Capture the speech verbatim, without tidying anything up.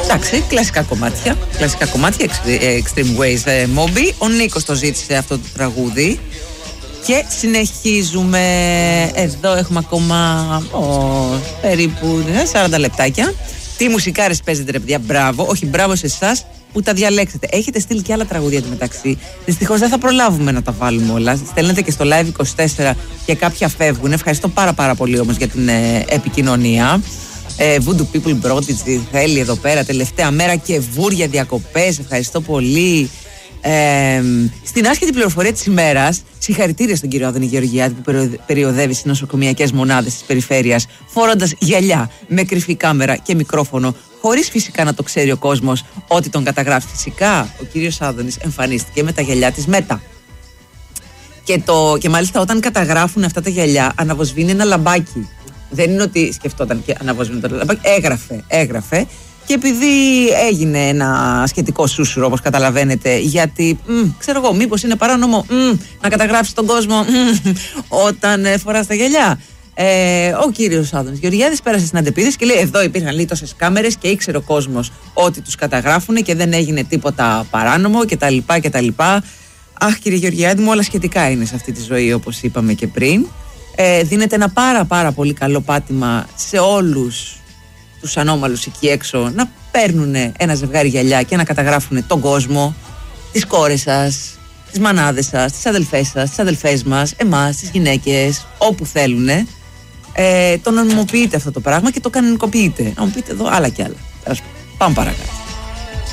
Εντάξει, κλασικά κομμάτια. Κλασικά κομμάτια, Extreme Ways, ε, Moby. Ο Νίκος το ζήτησε αυτό το τραγούδι. Και συνεχίζουμε. Εδώ έχουμε ακόμα oh, περίπου σαράντα λεπτάκια. Τι μουσικάρες παίζετε, ρε παιδιά? Μπράβο, όχι μπράβο σε εσάς που τα διαλέξετε. Έχετε στείλει και άλλα τραγούδια μεταξύ. Δυστυχώς δεν θα προλάβουμε να τα βάλουμε όλα. Στέλνετε και στο Live είκοσι τέσσερα και κάποια φεύγουν. Ευχαριστώ πάρα πάρα πολύ όμως για την ε, επικοινωνία. Ε, Voodoo People Prodigy θέλει εδώ πέρα τελευταία μέρα και βούρια διακοπές. Ευχαριστώ πολύ. Ε, στην άσχετη πληροφορία της ημέρας, συγχαρητήρια στον κύριο Άδωνη Γεωργιάδη που περιοδεύει στις νοσοκομιακές μονάδες της περιφέρειας φορώντας γυαλιά με κρυφή κάμερα και μικρόφωνο, χωρίς φυσικά να το ξέρει ο κόσμος ότι τον καταγράφει. Φυσικά ο κύριος Άδωνης εμφανίστηκε με τα γυαλιά της Μέτα. Και, το, και μάλιστα όταν καταγράφουν αυτά τα γυαλιά αναβοσβήνει ένα λαμπάκι. Δεν είναι ότι σκεφτόταν και αναβοσβήνει το λαμπάκι. Έγραφε, έγραφε. Και επειδή έγινε ένα σχετικό σούσουρο, όπως καταλαβαίνετε, γιατί, μ, ξέρω εγώ, μήπως είναι παράνομο μ, να καταγράψεις τον κόσμο μ, όταν ε, φοράς τα γυαλιά. Ε, ο κύριος Άδωνης Γεωργιάδης πέρασε στην αντεπίδηση και λέει: εδώ υπήρχαν λέει τόσες κάμερες και ήξερε ο κόσμος ότι τους καταγράφουν και δεν έγινε τίποτα παράνομο κτλ. κτλ. Αχ, κύριε Γεωργιάδη μου, όλα σχετικά είναι σε αυτή τη ζωή, όπως είπαμε και πριν. Ε, δίνεται ένα πάρα πάρα πολύ καλό πάτημα σε όλους τους ανώμαλους εκεί έξω να παίρνουν ένα ζευγάρι γυαλιά και να καταγράφουν τον κόσμο, τις κόρες σας, τις μανάδες σας, τις αδελφές σας, τις αδελφές μας, εμάς, τις γυναίκες, όπου θέλουν. Ε, το νομιμοποιείτε αυτό το πράγμα και το κανονικοποιείτε. Να μου πείτε εδώ άλλα κι άλλα. Πάμε παρακάτω.